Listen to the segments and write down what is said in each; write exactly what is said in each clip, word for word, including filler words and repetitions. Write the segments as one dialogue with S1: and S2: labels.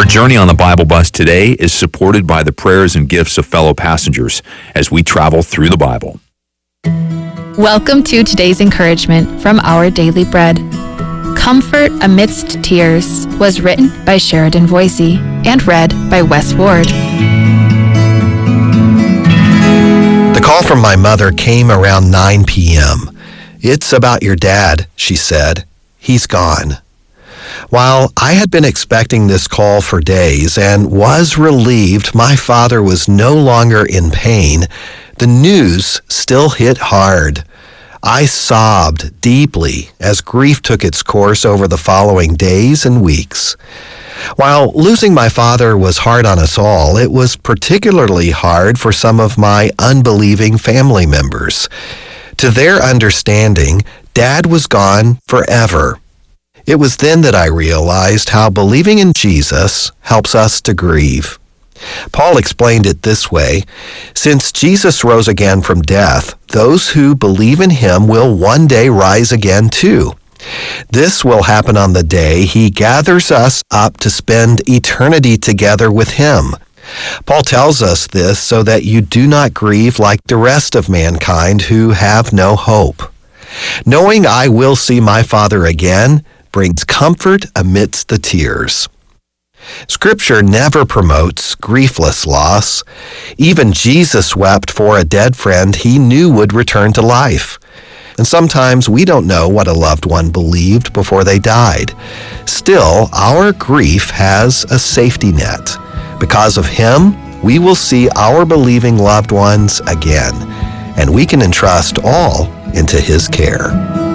S1: Our journey on the Bible Bus today is supported by the prayers and gifts of fellow passengers as we travel through the Bible.
S2: Welcome to today's encouragement from Our Daily Bread. Comfort Amidst Tears was written by Sheridan Voisey and read by Wes Ward.
S3: The call from my mother came around nine p.m. "It's about your dad," she said. "He's gone." While I had been expecting this call for days and was relieved my father was no longer in pain, the news still hit hard. I sobbed deeply as grief took its course over the following days and weeks. While losing my father was hard on us all, it was particularly hard for some of my unbelieving family members. To their understanding, Dad was gone forever. It was then that I realized how believing in Jesus helps us to grieve. Paul explained it this way: since Jesus rose again from death, those who believe in him will one day rise again too. This will happen on the day he gathers us up to spend eternity together with him. Paul tells us this so that you do not grieve like the rest of mankind who have no hope. Knowing I will see my father again brings comfort amidst the tears. Scripture never promotes griefless loss. Even Jesus wept for a dead friend he knew would return to life. And sometimes we don't know what a loved one believed before they died. Still, our grief has a safety net. Because of him, we will see our believing loved ones again, and we can entrust all into his care.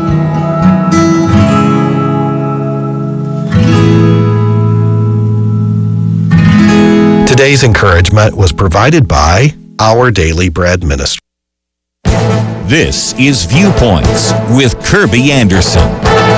S3: Today's encouragement was provided by Our Daily Bread Ministry.
S4: This is Viewpoints with Kirby Anderson.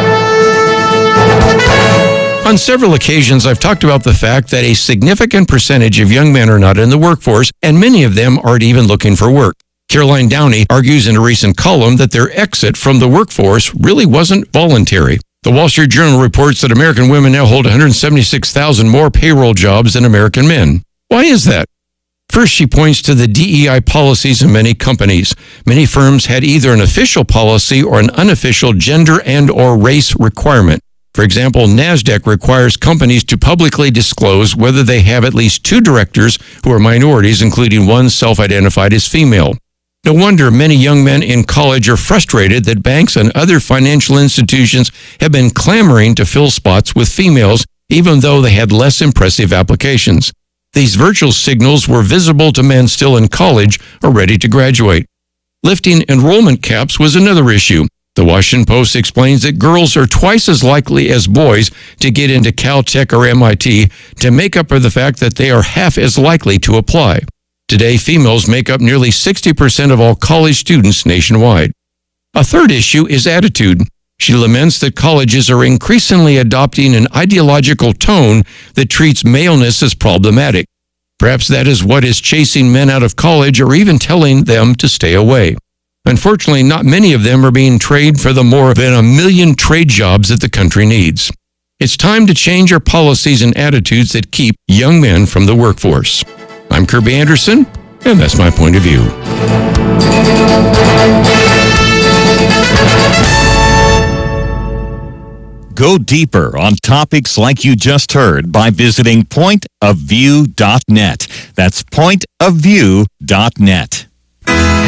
S5: On several occasions, I've talked about the fact that a significant percentage of young men are not in the workforce, and many of them aren't even looking for work. Caroline Downey argues in a recent column that their exit from the workforce really wasn't voluntary. The Wall Street Journal reports that American women now hold one hundred seventy-six thousand more payroll jobs than American men. Why is that? First, she points to the D E I policies in many companies. Many firms had either an official policy or an unofficial gender and or race requirement. For example, NASDAQ requires companies to publicly disclose whether they have at least two directors who are minorities, including one self-identified as female. No wonder many young men in college are frustrated that banks and other financial institutions have been clamoring to fill spots with females, even though they had less impressive applications. These virtual signals were visible to men still in college or ready to graduate. Lifting enrollment caps was another issue. The Washington Post explains that girls are twice as likely as boys to get into Caltech or M I T, to make up for the fact that they are half as likely to apply. Today, females make up nearly sixty percent of all college students nationwide. A third issue is attitude. She laments that colleges are increasingly adopting an ideological tone that treats maleness as problematic. Perhaps that is what is chasing men out of college or even telling them to stay away. Unfortunately, not many of them are being traded for the more than a million trade jobs that the country needs. It's time to change our policies and attitudes that keep young men from the workforce. I'm Kirby Anderson, and that's my point of view.
S4: Go deeper on topics like you just heard by visiting point of view dot net. That's point of view dot net.